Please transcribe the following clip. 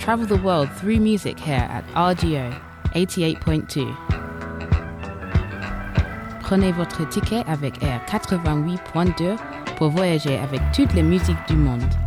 travel the world through music here at RGO 88.2. Prenez votre ticket avec Air 88.2 pour voyager avec toutes les musiques du monde.